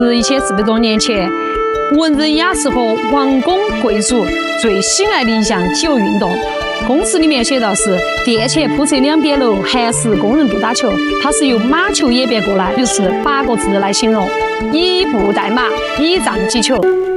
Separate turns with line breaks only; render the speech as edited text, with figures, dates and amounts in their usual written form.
是1400多年前，文人雅士和王公贵族最喜爱的一项体育运动。公式里面写到是殿前铺设2边楼，寒食工人不打球，它是由马球演变过来，于是8个字来形容：以步代马，以杖击球。